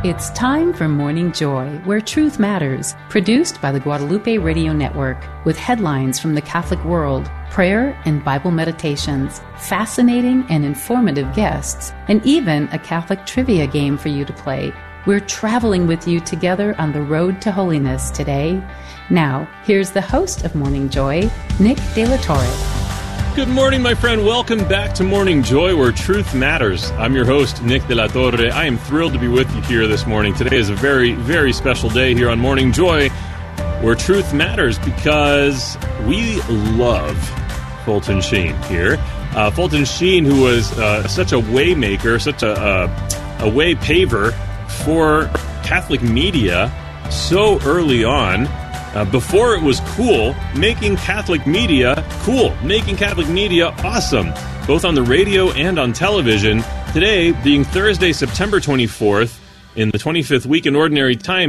It's time for Morning Joy, where truth matters, produced by the Guadalupe Radio Network, with headlines from the Catholic world, prayer and Bible meditations, fascinating and informative guests, and even a Catholic trivia game for you to play. We're traveling with you together on the road to holiness today. Now, here's the host of Morning Joy, Nick De La Torre. Good morning, my friend. Welcome back to Morning Joy, where truth matters. I'm your host, Nick De La Torre. I am thrilled to be with you here this morning. Today is a very, very special day here on Morning Joy, where truth matters, because we love Fulton Sheen here. Fulton Sheen, who was such a way maker, such a way paver for Catholic media so early on. Before it was cool, making Catholic media cool, making Catholic media awesome, both on the radio and on television. Today, being Thursday, September 24th, in the 25th week in Ordinary Time,